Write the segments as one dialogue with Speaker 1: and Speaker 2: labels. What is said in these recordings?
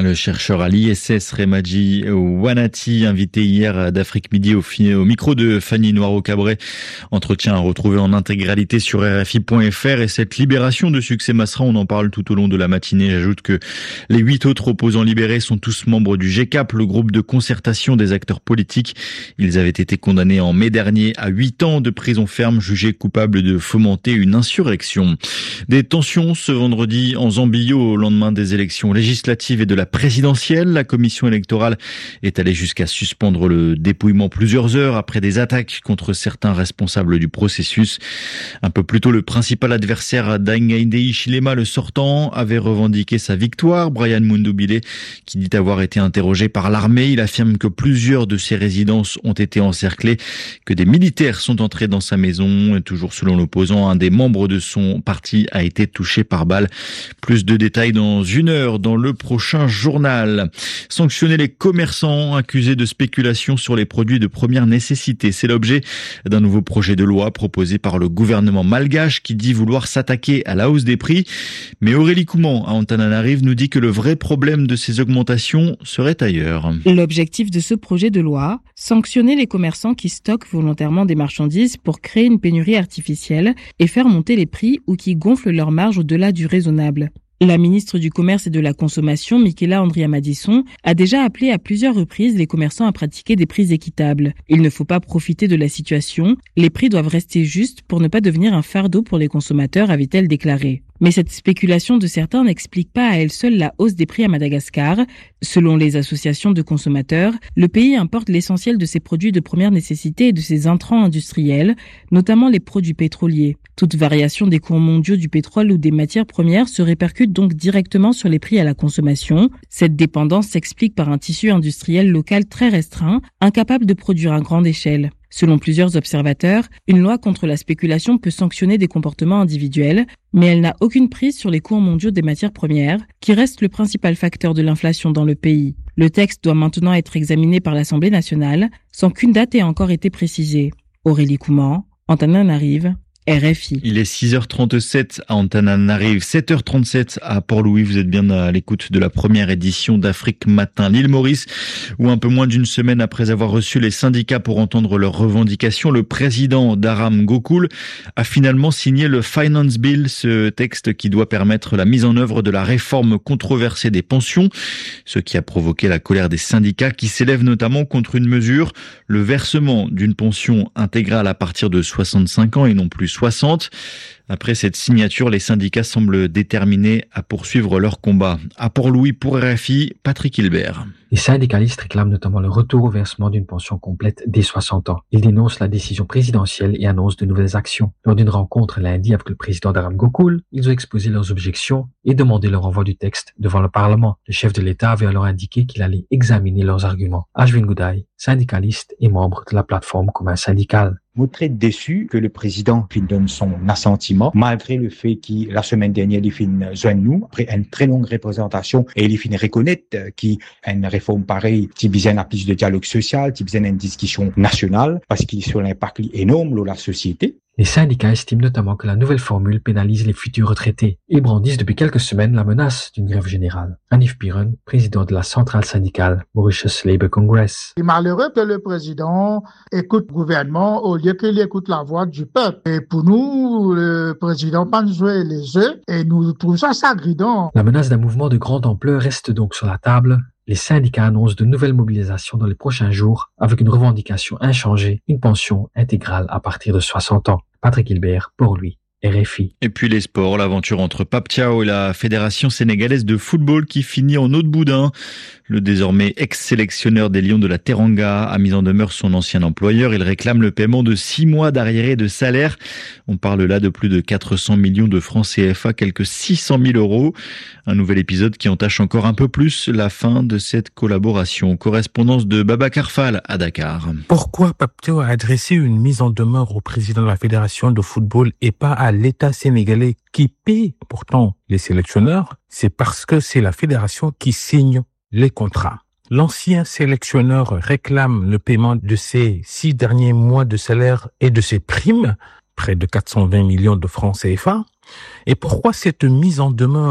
Speaker 1: Le chercheur à l'ISS Remaji Wanati, invité hier d'Afrique Midi au micro de Fanny Noiro-Cabré. Entretien à retrouver en intégralité sur RFI.fr. Et cette libération de Succès Masra, on en parle tout au long de la matinée. J'ajoute que les 8 autres opposants libérés sont tous membres du GCAP, le groupe de concertation des acteurs politiques. Ils avaient été condamnés en mai dernier à 8 ans de prison ferme, jugés coupables de fomenter une insurrection. Des tensions ce vendredi en Zambie au lendemain des élections législatives et de la présidentielle. La commission électorale est allée jusqu'à suspendre le dépouillement plusieurs heures après des attaques contre certains responsables du processus. Un peu plus tôt, le principal adversaire d'Hakainde Hichilema, le sortant, avait revendiqué sa victoire. Brian Mundubile, qui dit avoir été interrogé par l'armée, il affirme que plusieurs de ses résidences ont été encerclées, que des militaires sont entrés dans sa maison. Toujours selon l'opposant, un des membres de son parti a été touché par balle. Plus de détails dans une heure dans le prochain journal. Sanctionner les commerçants accusés de spéculation sur les produits de première nécessité. C'est l'objet d'un nouveau projet de loi proposé par le gouvernement malgache qui dit vouloir s'attaquer à la hausse des prix. Mais Aurélie Couman à Antananarive nous dit que le vrai problème de ces augmentations serait ailleurs.
Speaker 2: L'objectif de ce projet de loi, sanctionner les commerçants qui stockent volontairement des marchandises pour créer une pénurie artificielle et faire monter les prix ou qui gonflent leurs marges au-delà du raisonnable. La ministre du Commerce et de la Consommation, Michaela Andriamadisson, a déjà appelé à plusieurs reprises les commerçants à pratiquer des prix équitables. Il ne faut pas profiter de la situation, les prix doivent rester justes pour ne pas devenir un fardeau pour les consommateurs, avait-elle déclaré. Mais cette spéculation de certains n'explique pas à elle seule la hausse des prix à Madagascar. Selon les associations de consommateurs, le pays importe l'essentiel de ses produits de première nécessité et de ses intrants industriels, notamment les produits pétroliers. Toute variation des cours mondiaux du pétrole ou des matières premières se répercute donc directement sur les prix à la consommation. Cette dépendance s'explique par un tissu industriel local très restreint, incapable de produire à grande échelle. Selon plusieurs observateurs, une loi contre la spéculation peut sanctionner des comportements individuels, mais elle n'a aucune prise sur les cours mondiaux des matières premières, qui restent le principal facteur de l'inflation dans le pays. Le texte doit maintenant être examiné par l'Assemblée nationale, sans qu'une date ait encore été précisée. Aurélie Couman, Antananarive, RFI.
Speaker 1: Il est 6h37 à Antananarive, 7h37 à Port-Louis. Vous êtes bien à l'écoute de la première édition d'Afrique Matin. L'île Maurice, où un peu moins d'une semaine après avoir reçu les syndicats pour entendre leurs revendications, le président d'Aram Gokul a finalement signé le Finance Bill, ce texte qui doit permettre la mise en œuvre de la réforme controversée des pensions, ce qui a provoqué la colère des syndicats qui s'élèvent notamment contre une mesure, le versement d'une pension intégrale à partir de 65 ans et non plus 60. Après cette signature, les syndicats semblent déterminés à poursuivre leur combat. À Port-Louis pour RFI, Patrick Hilbert.
Speaker 3: Les syndicalistes réclament notamment le retour au versement d'une pension complète dès 60 ans. Ils dénoncent la décision présidentielle et annoncent de nouvelles actions. Lors d'une rencontre lundi avec le président d'Aram Gokul, ils ont exposé leurs objections et demandé le renvoi du texte devant le Parlement. Le chef de l'État avait alors indiqué qu'il allait examiner leurs arguments. Ashwin Goudaï, syndicaliste et membre de la plateforme commun syndicale.
Speaker 4: Vous êtes très déçu que le président donne son assentiment, malgré le fait qu'il, la semaine dernière, il fin joindre nous, après une très longue représentation, et il fin reconnaître qu'il une réforme pareille, qui besoin d'un plus de dialogue social, qui besoin d'une discussion nationale, parce qu'il sur l'impact énorme de la société.
Speaker 3: Les syndicats estiment notamment que la nouvelle formule pénalise les futurs retraités et brandissent depuis quelques semaines la menace d'une grève générale. Hanif Piron, président de la centrale syndicale Mauritius Labour Congress.
Speaker 5: Il est malheureux que le président écoute le gouvernement au lieu qu'il écoute la voix du peuple. Et pour nous, le président pas nous jouer les jeux et nous trouvons ça sagridant.
Speaker 3: La menace d'un mouvement de grande ampleur reste donc sur la table. Les syndicats annoncent de nouvelles mobilisations dans les prochains jours avec une revendication inchangée, une pension intégrale à partir de 60 ans. Patrick Hilbert, Port-Louis, RFI.
Speaker 1: Et puis les sports, l'aventure entre Pape Thiaw et la Fédération sénégalaise de football qui finit en eau de boudin. Le désormais ex-sélectionneur des Lions de la Teranga a mis en demeure son ancien employeur. Il réclame le paiement de 6 mois d'arriérés de salaire. On parle là de plus de 400 millions de francs CFA, quelques 600 000 euros. Un nouvel épisode qui entache encore un peu plus la fin de cette collaboration. Correspondance de Babacar Fall à Dakar.
Speaker 6: Pourquoi Pape Thiaw a adressé une mise en demeure au président de la Fédération de football et pas à l'État sénégalais qui paie pourtant les sélectionneurs? C'est parce que c'est la fédération qui signe les contrats. L'ancien sélectionneur réclame le paiement de ses 6 derniers mois de salaire et de ses primes, près de 420 millions de francs CFA. Et pourquoi cette mise en demeure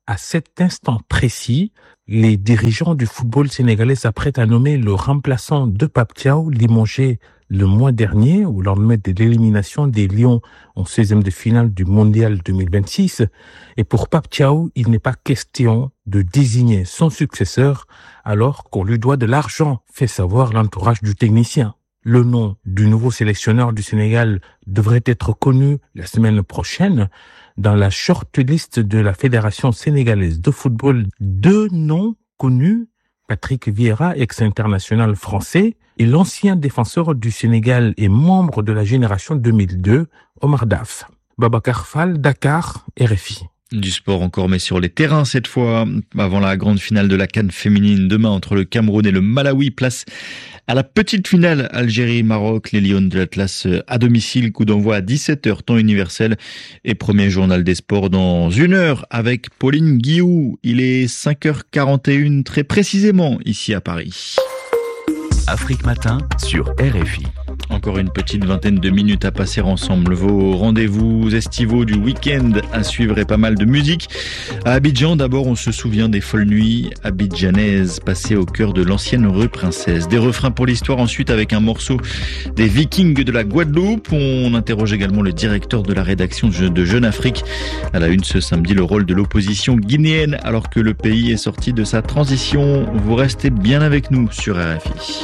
Speaker 6: À cet instant précis, les dirigeants du football sénégalais s'apprêtent à nommer le remplaçant de Pape Thiaw, limogé le mois dernier, au lendemain de l'élimination des Lions en 16e de finale du Mondial 2026. Et pour Pape Thiaw, il n'est pas question de désigner son successeur alors qu'on lui doit de l'argent, fait savoir l'entourage du technicien. Le nom du nouveau sélectionneur du Sénégal devrait être connu la semaine prochaine. Dans la shortlist de la Fédération sénégalaise de football, 2 noms connus, Patrick Vieira, ex-international français, et l'ancien défenseur du Sénégal et membre de la génération 2002, Omar Daf. Babacar Fall, Dakar, RFI.
Speaker 1: Du sport encore, mais sur les terrains cette fois. Avant la grande finale de la CAN féminine demain entre le Cameroun et le Malawi, place à la petite finale Algérie-Maroc. Les Lions de l'Atlas à domicile, coup d'envoi à 17h temps universel, et premier journal des sports dans 1 heure avec Pauline Guillou. Il est 5h41 très précisément ici à Paris.
Speaker 7: Afrique Matin sur RFI.
Speaker 1: Encore une petite vingtaine de minutes à passer ensemble. Vos rendez-vous estivaux du week-end à suivre et pas mal de musique. À Abidjan, d'abord, on se souvient des folles nuits abidjanaises passées au cœur de l'ancienne rue Princesse. Des refrains pour l'histoire ensuite avec un morceau des Vikings de la Guadeloupe. On interroge également le directeur de la rédaction de Jeune Afrique. À la une ce samedi, le rôle de l'opposition guinéenne alors que le pays est sorti de sa transition. Vous restez bien avec nous sur RFI.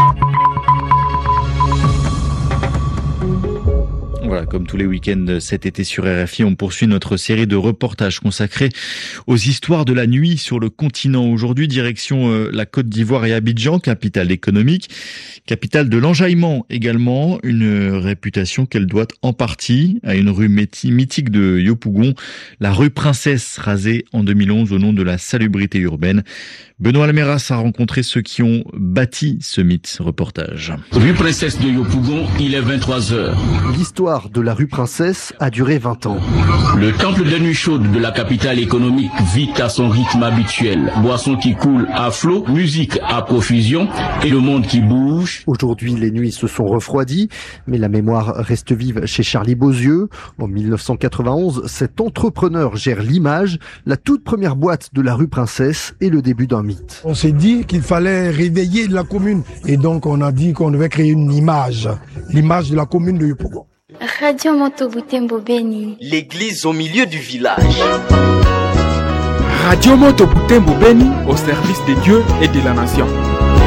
Speaker 1: Voilà, comme tous les week-ends cet été sur RFI, on poursuit notre série de reportages consacrés aux histoires de la nuit sur le continent. Aujourd'hui, direction la Côte d'Ivoire et Abidjan, capitale économique, capitale de l'enjaillement également, une réputation qu'elle doit en partie à une rue mythique de Yopougon, la rue Princesse, rasée en 2011 au nom de la salubrité urbaine. Benoît Almeras a rencontré ceux qui ont bâti ce mythe. Reportage.
Speaker 8: Rue Princesse de Yopougon, il est 23h.
Speaker 9: L'histoire de la rue Princesse a duré 20 ans.
Speaker 8: Le temple de nuit chaude de la capitale économique vit à son rythme habituel. Boissons qui coulent à flot, musique à profusion et le monde qui bouge.
Speaker 9: Aujourd'hui, les nuits se sont refroidies, mais la mémoire reste vive chez Charlie Beauzieux. En 1991, cet entrepreneur gère l'image, la toute première boîte de la rue Princesse et le début d'un mythe.
Speaker 10: On s'est dit qu'il fallait réveiller la commune et donc on a dit qu'on devait créer une image, l'image de la commune de Yopougon.
Speaker 11: Radio Moto Butembo Beni.
Speaker 12: L'église au milieu du village.
Speaker 13: Radio Moto Butembo Beni au service des dieux et de la nation.